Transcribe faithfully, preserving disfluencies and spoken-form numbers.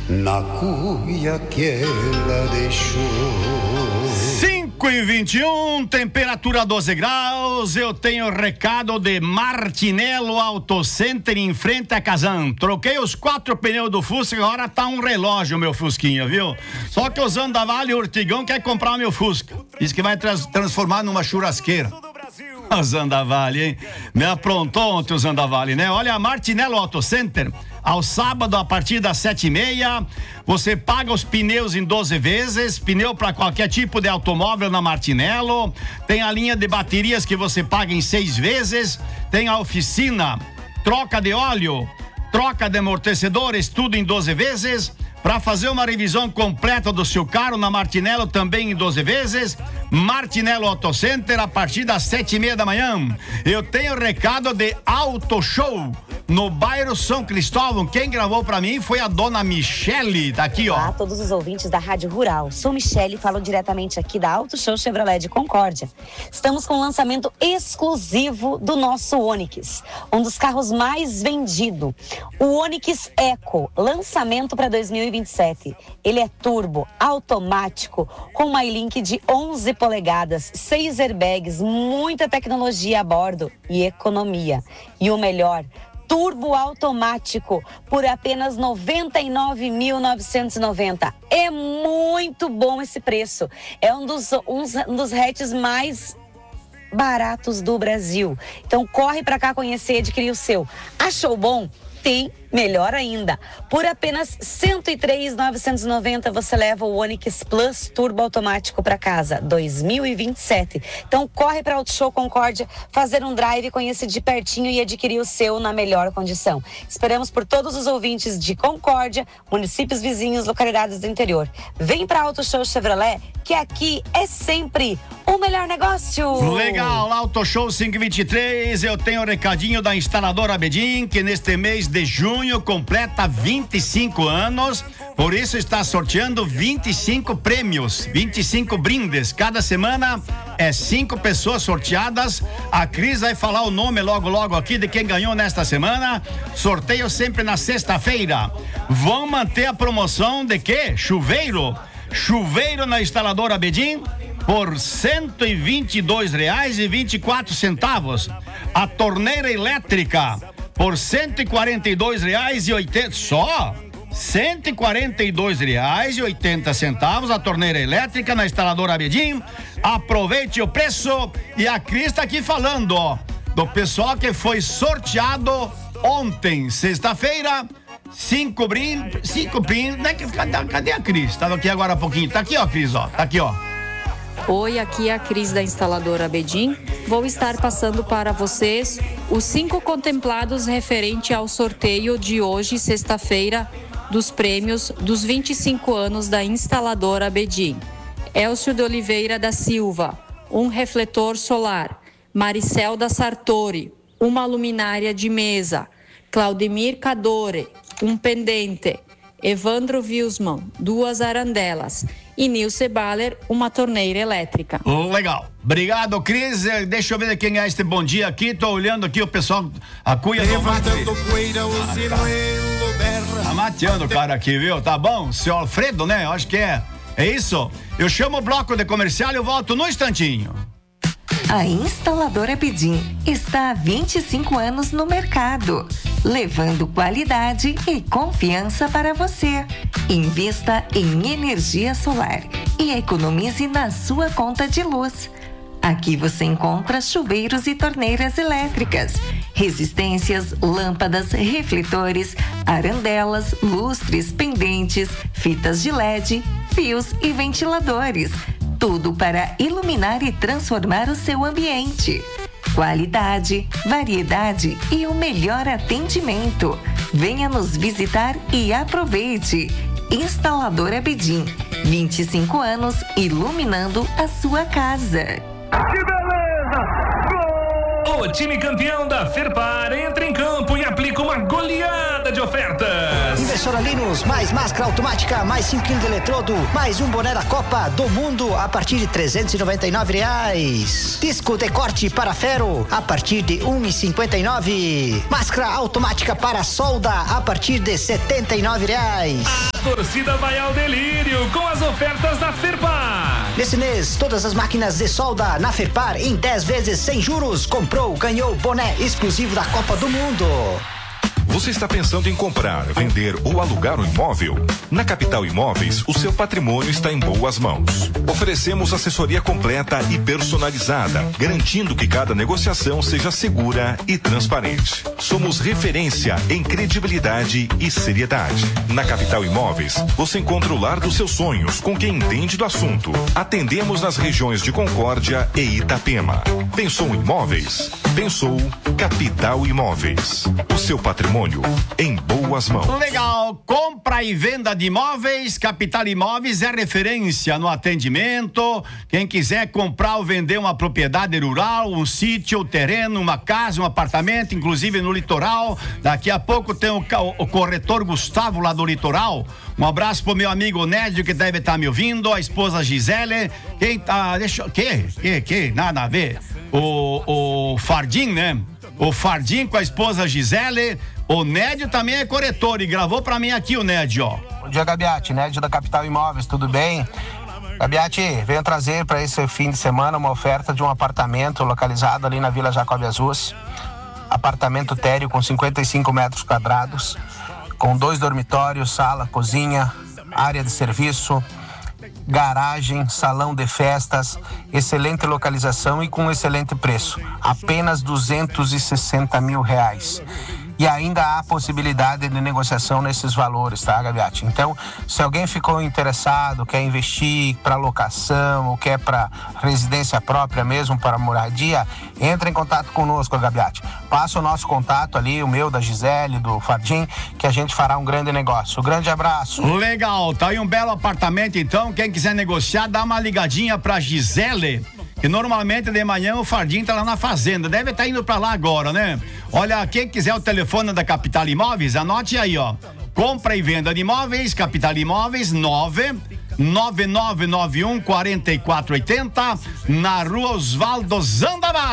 na cuia que ela deixou. cinco e vinte e um, temperatura doze graus. Eu tenho recado de Martinello Auto Center em frente a Kazan. Troquei os quatro pneus do Fusca, agora tá um relógio meu Fusquinha, viu? Só que o Zandavalli e o Urtigão quer comprar meu Fusca. Diz que vai trans- transformar numa churrasqueira. O Zandavalli, hein? Me aprontou ontem o Zandavalli, né? Olha, Martinello Auto Center, ao sábado, a partir das sete e meia, você paga os pneus em doze vezes, pneu para qualquer tipo de automóvel na Martinello, tem a linha de baterias que você paga em seis vezes, tem a oficina, troca de óleo, troca de amortecedores, tudo em doze vezes. Para fazer uma revisão completa do seu carro na Martinello, também em doze vezes. Martinello Auto Center, a partir das sete e meia da manhã. Eu tenho recado de Auto Show no bairro São Cristóvão. Quem gravou para mim foi a dona Michele, tá aqui, ó. Olá a todos os ouvintes da Rádio Rural. Sou Michele e falo diretamente aqui da Auto Show Chevrolet de Concórdia. Estamos com o lançamento exclusivo do nosso Onix, um dos carros mais vendidos. O Onix Eco, lançamento para dois mil e vinte e sete. Ele é turbo, automático, com uma MyLink de onze polegadas, seis airbags, muita tecnologia a bordo e economia. E o melhor, turbo automático por apenas noventa e nove mil novecentos e noventa. É muito bom esse preço. É um dos, um, um dos hatches mais baratos do Brasil. Então corre pra cá conhecer e adquirir o seu. Achou bom? Tem melhor ainda. Por apenas cento e três mil novecentos e noventa você leva o Onix Plus Turbo Automático para casa, dois mil e vinte e sete. Então corre para Auto Show Concórdia, fazer um drive, conhecer de pertinho e adquirir o seu na melhor condição. Esperamos por todos os ouvintes de Concórdia, municípios vizinhos, localidades do interior. Vem para Auto Show Chevrolet, que aqui é sempre o melhor negócio. Legal, Auto Show cinco e vinte e três. Eu tenho o recadinho da instaladora Bedin, que neste mês de junho completa vinte e cinco anos, por isso está sorteando vinte e cinco prêmios, vinte e cinco brindes. Cada semana é cinco pessoas sorteadas. A Cris vai falar o nome logo logo aqui de quem ganhou nesta semana. Sorteio sempre na sexta-feira. Vão manter a promoção de quê? Chuveiro. Chuveiro na instaladora Bedin por cento e vinte e dois reais e vinte e quatro centavos. A torneira elétrica por cento e quarenta e dois reais e oitenta, só cento e quarenta e dois reais e oitenta centavos a torneira elétrica na instaladora Bedin. Aproveite o preço. E a Cris tá aqui falando, ó, do pessoal que foi sorteado ontem, sexta-feira. Cinco brindes, cinco brindes, né? Cadê, cadê a Cris? Tava aqui agora há pouquinho. Tá aqui, ó, Cris, ó. Tá aqui, ó. Oi, aqui é a Cris da instaladora Bedin. Vou estar passando para vocês os cinco contemplados referente ao sorteio de hoje, sexta-feira, dos prêmios dos vinte e cinco anos da instaladora Bedin. Elcio de Oliveira da Silva, um refletor solar. Maricel da Sartori, uma luminária de mesa. Claudemir Cadore, um pendente. Evandro Wilsman, duas arandelas. E Nilce Baller, uma torneira elétrica. Legal. Obrigado, Cris. Deixa eu ver quem é este bom dia aqui. Tô olhando aqui o pessoal, a cuia do mate. Ah, tá. Tá mateando o cara aqui, viu? Tá bom? Seu Alfredo, né? Eu acho que é. É isso? Eu chamo o bloco de comercial e eu volto no instantinho. A instaladora Bedin está há vinte e cinco anos no mercado, levando qualidade e confiança para você. Invista em energia solar e economize na sua conta de luz. Aqui você encontra chuveiros e torneiras elétricas, resistências, lâmpadas, refletores, arandelas, lustres, pendentes, fitas de L E D, fios e ventiladores. Tudo para iluminar e transformar o seu ambiente. Qualidade, variedade e o melhor atendimento. Venha nos visitar e aproveite. Instaladora Bedin, vinte e cinco anos iluminando a sua casa. Que beleza! Gol! O time campeão da Ferpar entra em campo e aplica uma goleada de ofertas. Impressora Linus, mais máscara automática, mais cinco quilos de eletrodo, mais um boné da Copa do Mundo a partir de trezentos e noventa e nove reais. Disco de corte para ferro a partir de um e cinquenta e nove. Máscara automática para solda a partir de setenta e nove reais. torcida vai ao delírio com as ofertas da Ferpar. Nesse mês, todas as máquinas de solda na Ferpar em dez vezes sem juros. Comprou, ganhou boné exclusivo da Copa do Mundo. Você está pensando em comprar, vender ou alugar um imóvel? Na Capital Imóveis, o seu patrimônio está em boas mãos. Oferecemos assessoria completa e personalizada, garantindo que cada negociação seja segura e transparente. Somos referência em credibilidade e seriedade. Na Capital Imóveis, você encontra o lar dos seus sonhos com quem entende do assunto. Atendemos nas regiões de Concórdia e Itapema. Pensou em imóveis? Pensou Capital Imóveis. O seu patrimônio em boas mãos. Legal, compra e venda de imóveis, Capital Imóveis é referência no atendimento. Quem quiser comprar ou vender uma propriedade rural, um sítio, um terreno, uma casa, um apartamento, inclusive no litoral, daqui a pouco tem o, o corretor Gustavo lá do litoral. Um abraço pro meu amigo Nédio, que deve estar me ouvindo, a esposa Gisele, quem tá, deixa eu, que, que, que, nada a ver, o, o Fardim, né? O Fardim com a esposa Gisele. O Nédio também é corretor e gravou pra mim aqui o Nédio, ó. Bom dia, Gabiati, Nédio da Capital Imóveis, tudo bem? Gabiati, venho trazer para esse fim de semana uma oferta de um apartamento localizado ali na Vila Jacob Azus. Apartamento térreo com cinquenta e cinco metros quadrados, com dois dormitórios, sala, cozinha, área de serviço, garagem, salão de festas, excelente localização e com excelente preço. Apenas duzentos e sessenta mil reais. E ainda há possibilidade de negociação nesses valores, tá, Gabiati? Então, se alguém ficou interessado, quer investir para locação ou quer para residência própria mesmo, para moradia, entra em contato conosco, Gabiati. Passa o nosso contato ali, o meu, da Gisele, do Fardim, que a gente fará um grande negócio. Um grande abraço. Legal, tá aí um belo apartamento, então. Quem quiser negociar, dá uma ligadinha pra Gisele. Que normalmente de manhã o Fardim tá lá na fazenda, deve estar tá indo pra lá agora, né? Olha, quem quiser o telefone da Capital Imóveis, anote aí, ó. Compra e venda de imóveis, Capital Imóveis, nove nove nove nove um quatro quatro oito zero, na Rua Osvaldo Zandabar.